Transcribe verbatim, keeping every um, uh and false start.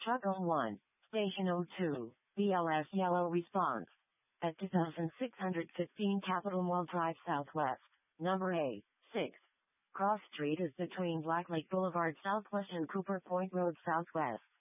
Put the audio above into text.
Shuttle one, Station oh two, B L S Yellow Response. At two thousand six hundred fifteen Capitol Mall Drive Southwest, number A, six. Cross Street is between Black Lake Boulevard Southwest and Cooper Point Road Southwest.